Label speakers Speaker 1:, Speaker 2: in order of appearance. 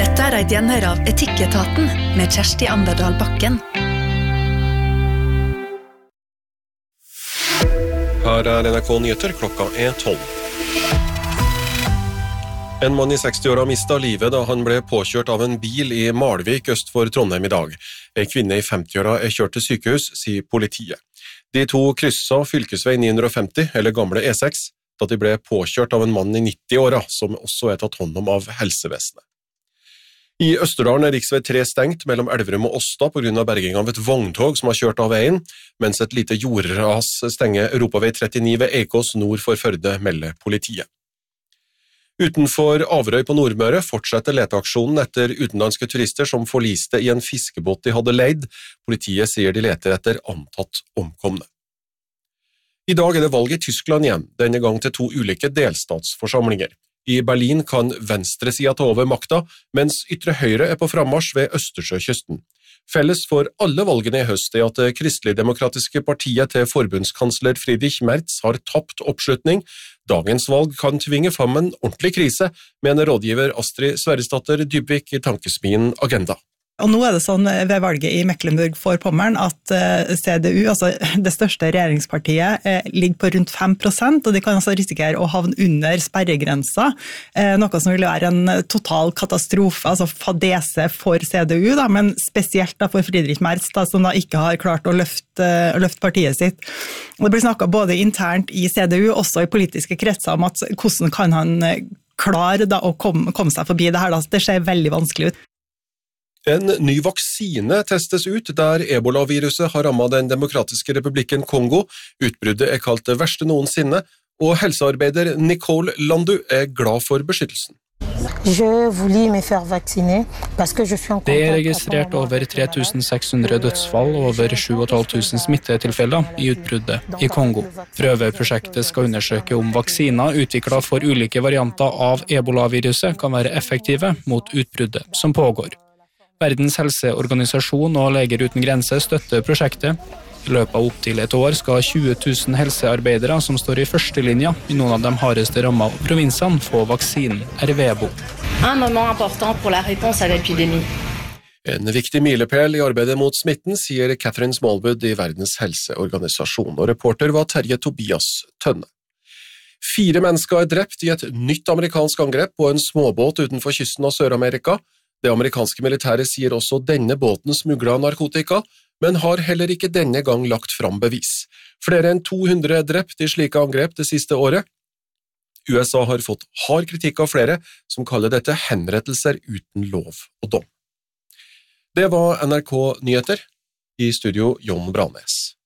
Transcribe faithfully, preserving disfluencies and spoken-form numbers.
Speaker 1: Dette er et gjenhør av Etikketaten med Kjersti Anderdal Bakken.
Speaker 2: Her er N R K Nyheter, klokka er tolv. En mann i seksti-åra mistet livet da han ble påkjørt av en bil i Malvik øst for Trondheim i dag. En kvinne i femti-åra er kjørt til sykehus, sier politiet. De to krysset fylkesvei ni hundre og femti, eller gamle E seks, da de ble påkjørt av en mann i nitti-åra, som også er tatt hånd om av helsevesenet. I Østerdalen er riksvei tre stengt mellom Elverum og Åsta på grunn av berging av et vogntog som har kjørt av veien, mens et lite jordras stenger Europavei trettini ved Eikås nord for Førde, melder politiet. Utenfor Averøy på Nordmøre fortsetter leteaksjonen etter utenlandske turister som forliste i en fiskebåt de hadde leid. Politiet sier de leter etter antatt omkomne. I dag er det valg i Tyskland igjen, denne gang til to ulike delstatsforsamlinger. I Berlin kan venstresida ta over makta, mens ytre høyre er på frammarsj ved Østersjøkysten. Felles for alle valgene i høst er at det kristelig-demokratiske partiet til forbundskansler Friedrich Merz har tapt oppslutning. Dagens valg kan tvinge fram en ordentlig krise, mener rådgiver Astrid Sverresdatter Dybvik i tankesmien Agenda.
Speaker 3: Og nå er det sånn ved valget i Mecklenburg-Vorpommern at C D U, altså det største regjeringspartiet, ligger på rundt fem prosent, og de kan altså risikere å havne under sperregrensa, noe som vil være en total katastrofe, altså fadese for C D U, da, men spesielt da for Friedrich Merz, da, som da ikke har klart å løfte, løfte partiet sitt. Og det blir snakket både internt i C D U, også i politiske kretser, om at hvordan kan han klare da, å komme, komme seg forbi det her. Da. Det ser veldig vanskelig ut.
Speaker 2: En ny vaksine testes ut der ebola-viruset har rammet den demokratiske republikken Kongo. Utbruddet er kalt det verste noensinne, og helsearbeider Nicole Landu er glad for beskyttelsen.
Speaker 4: Det er registrert over tre tusen seks hundre dødsfall og over sju tusen fem hundre smittetilfeller i utbruddet i Kongo. Prøveprosjektet skal undersøke om vaksiner utviklet for ulike varianter av ebola-viruset kan være effektive mot utbruddet som pågår. Verdens helseorganisasjon og Leger uten grenser støtter prosjektet. I løpet av opp til et år skal tjue tusen helsearbeidere som står i førstelinja i noen av de hardeste rammede provinsene få vaksinen Ervebo.
Speaker 5: Un moment important pour la réponse à l'épidémie.
Speaker 2: En viktig milepæl i arbeidet mot smitten, sier Catherine Smallwood i Verdens helseorganisasjon, og reporter var Terje Tobias Tønne. Fire mennesker er drept i et nytt amerikansk angrep på en småbåt utenfor kysten av Sør-Amerika. Det amerikanske militæret sier også denne båten smuglet narkotika, men har heller ikke denne gang lagt fram bevis. Flere enn to hundre er drept i slike angrep det siste året. U S A har fått hard kritikk av flere som kaller dette henrettelser uten lov og dom. Det var N R K Nyheter. I studio Jon Branes.